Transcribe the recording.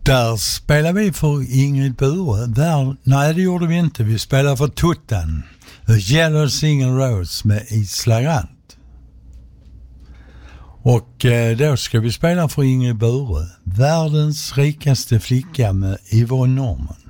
Där spelar vi för Ingrid Bure. Nej, det gjorde vi inte. Vi spelar för Tuttan. The Yellow Single Rose med Isla Grant. Och då ska vi spela för Ingrid Bure. Världens rikaste flicka med Yvonne Norman.